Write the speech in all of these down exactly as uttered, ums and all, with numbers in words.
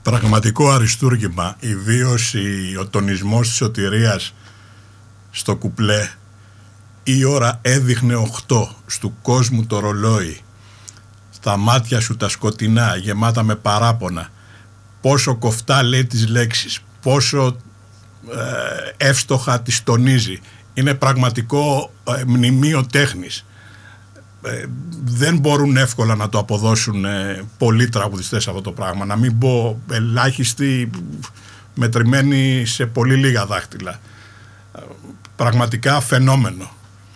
Πραγματικό αριστούργημα, ιδίως ο τονισμός της σωτηρίας στο κουπλέ. Η ώρα έδειχνε οχτώ, στου κόσμου το ρολόι, στα μάτια σου τα σκοτεινά γεμάτα με παράπονα, πόσο κοφτά λέει τις λέξεις, πόσο ε, εύστοχα τις τονίζει. Είναι πραγματικό ε, μνημείο τέχνης. Ε, δεν μπορούν εύκολα να το αποδώσουν ε, πολλοί τραγουδιστές αυτό το πράγμα, να μην πω ελάχιστοι, μετρημένοι σε πολύ λίγα δάχτυλα. Ε, πραγματικά φαινόμενο.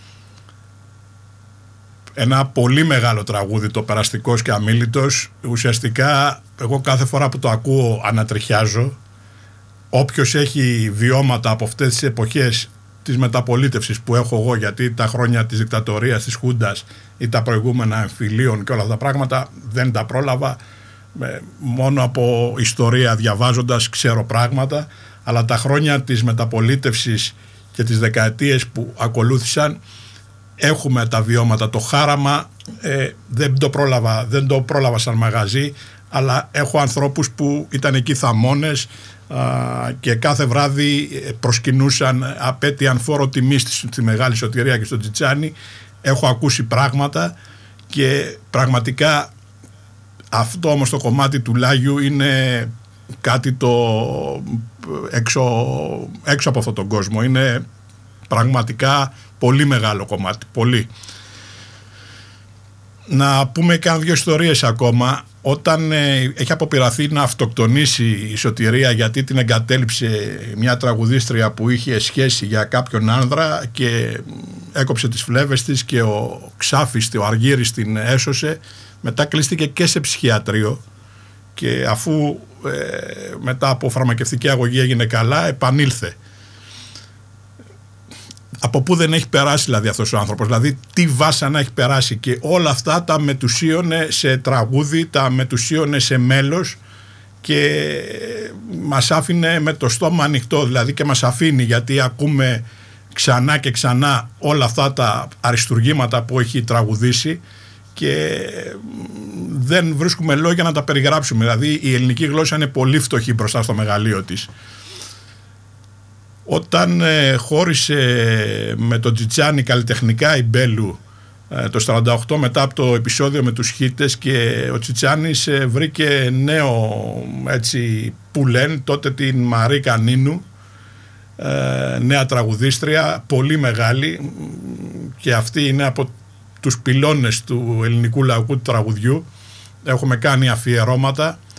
Ένα πολύ μεγάλο τραγούδι, το Περαστικός και Αμίλητος. Ουσιαστικά εγώ κάθε φορά που το ακούω ανατριχιάζω. Όποιος έχει βιώματα από αυτές τις εποχές της μεταπολίτευσης που έχω εγώ, γιατί τα χρόνια της δικτατορίας, της Χούντας ή τα προηγούμενα εμφυλίων και όλα αυτά τα πράγματα δεν τα πρόλαβα, μόνο από ιστορία διαβάζοντας ξέρω πράγματα, αλλά τα χρόνια της μεταπολίτευσης και τις δεκαετίες που ακολούθησαν έχουμε τα βιώματα. Το χάραμα ε, δεν το πρόλαβα, δεν το πρόλαβα σαν μαγαζί, αλλά έχω ανθρώπους που ήταν εκεί θαμώνες α, και κάθε βράδυ προσκυνούσαν, απέτειαν φόρο τιμής στη Μεγάλη Σωτηρία και στο Τσιτσάνι. Έχω ακούσει πράγματα και πραγματικά αυτό όμως το κομμάτι του Λάγιου είναι κάτι το έξω, έξω από αυτόν τον κόσμο. Είναι πραγματικά πολύ μεγάλο κομμάτι, πολύ. Να πούμε κάνα δύο ιστορίες ακόμα. Όταν ε, έχει αποπειραθεί να αυτοκτονήσει η Σωτηρία γιατί την εγκατέλειψε μια τραγουδίστρια που είχε σχέση για κάποιον άνδρα και έκοψε τις φλέβες της και ο Ξάφης, ο Αργύρης την έσωσε, μετά κλείστηκε και σε ψυχιατρίο και αφού ε, μετά από φαρμακευτική αγωγή έγινε καλά, επανήλθε. Από πού δεν έχει περάσει δηλαδή αυτός ο άνθρωπος, δηλαδή τι βάσανα έχει περάσει, και όλα αυτά τα μετουσίωνε σε τραγούδι, τα μετουσίωνε σε μέλος και μας άφηνε με το στόμα ανοιχτό, δηλαδή, και μας αφήνει, γιατί ακούμε ξανά και ξανά όλα αυτά τα αριστουργήματα που έχει τραγουδήσει και δεν βρίσκουμε λόγια να τα περιγράψουμε. Δηλαδή η ελληνική γλώσσα είναι πολύ φτωχή μπροστά στο μεγαλείο της. Όταν ε, χώρισε με τον Τσιτσάνι καλλιτεχνικά η Μπέλου ε, το σαράντα οκτώ, μετά από το επεισόδιο με τους Χίτες, και ο Τσιτσάνις ε, βρήκε νέο, έτσι που λένε τότε, την Μαρίκα Νίνου, ε, νέα τραγουδίστρια, πολύ μεγάλη, και αυτή είναι από τους πυλώνες του ελληνικού λαϊκού τραγουδιού. Έχουμε κάνει αφιερώματα.